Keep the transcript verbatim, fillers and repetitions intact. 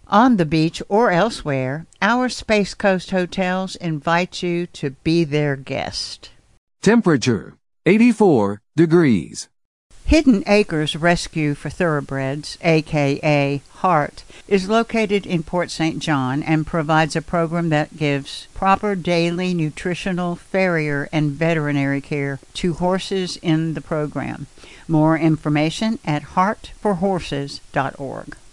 On the beach or elsewhere, our Space Coast hotels invite you to be their guest. Temperature, eighty-four degrees. Hidden Acres Rescue for Thoroughbreds, aka HART, is located in Port Saint John and provides a program that gives proper daily nutritional, farrier, and veterinary care to horses in the program. More information at heart for horses dot org.